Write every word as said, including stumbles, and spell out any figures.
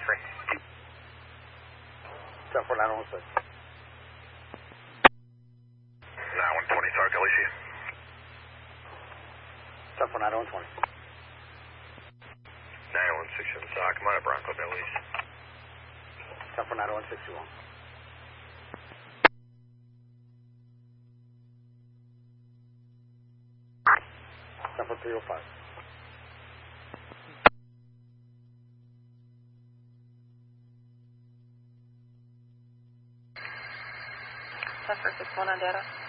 three. ten four nine one six. nine one twenty, Sark, Alicia. ten four nine one twenty. nine one six seven, Sark, come on, Bronco, Belize. ten four nine one sixty-one. ten four three oh five. ten four six one on data.